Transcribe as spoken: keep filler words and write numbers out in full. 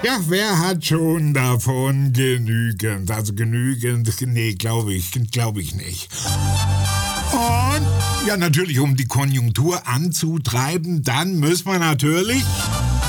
Ja, wer hat schon davon genügend? Also genügend, nee, glaube ich, glaube ich nicht. Und ja, natürlich, um die Konjunktur anzutreiben, dann müssen wir natürlich